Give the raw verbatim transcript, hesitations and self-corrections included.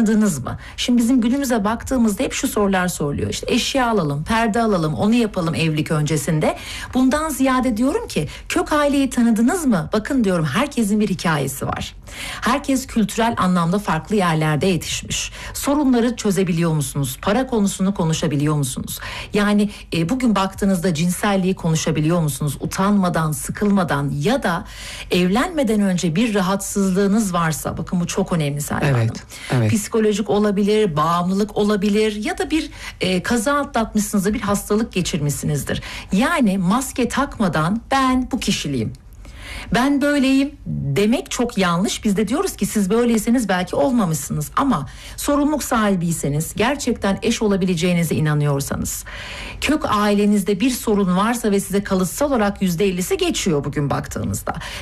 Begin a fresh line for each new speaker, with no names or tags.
tanıdınız mı? Şimdi bizim günümüze baktığımızda hep şu sorular soruluyor. İşte eşya alalım, perde alalım, onu yapalım evlilik öncesinde. Bundan ziyade diyorum ki kök aileyi tanıdınız mı? Bakın diyorum, herkesin bir hikayesi var. Herkes kültürel anlamda farklı yerlerde yetişmiş. Sorunları çözebiliyor musunuz? Para konusunu konuşabiliyor musunuz? Yani e, bugün baktığınızda cinselliği konuşabiliyor musunuz? Utanmadan, sıkılmadan ya da evlenmeden önce bir rahatsızlığınız varsa, bakın bu çok önemli Serap Hanım.
Evet, evet.
Psikolojik olabilir, bağımlılık olabilir ya da bir e, kaza atlatmışsınızdır, bir hastalık geçirmişsinizdir. Yani maske takmadan ben bu kişiliğim, ben böyleyim demek çok yanlış. Biz de diyoruz ki siz böyleyseniz belki olmamışsınız, ama sorumluluk sahibiyseniz, gerçekten eş olabileceğinize inanıyorsanız, kök ailenizde bir sorun varsa ve size kalıtsal olarak yüzde ellisi geçiyor bugün baktığımızda.